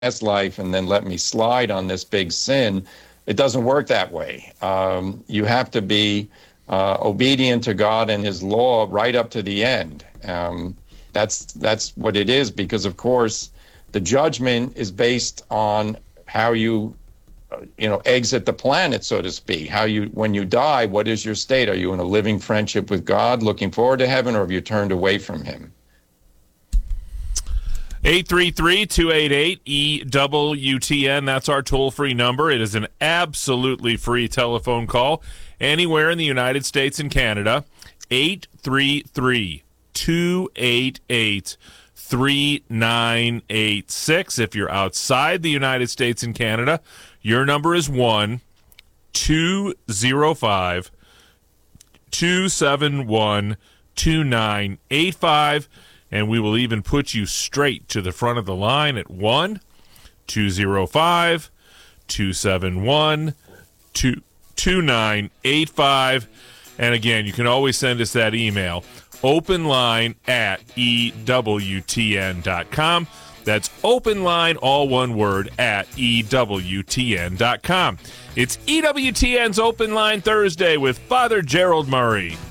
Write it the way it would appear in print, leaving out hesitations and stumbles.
past life and then let me slide on this big sin. It doesn't work that way. You have to be obedient to God and his law right up to the end. That's what it is, because, of course, the judgment is based on how you exit the planet, so to speak. When you die, what is your state? Are you in a living friendship with God, looking forward to heaven, or have you turned away from him? 833-288-EWTN. That's our toll-free number. It is an absolutely free telephone call anywhere in the United States and Canada. 833-288-3986. If you're outside the United States and Canada, your number is 1-205-271-2985. And we will even put you straight to the front of the line at 1-205-271-2985. And again, you can always send us that email, openline@EWTN.com. That's openline, all one word, @EWTN.com. It's EWTN's Open Line Thursday with Father Gerald Murray.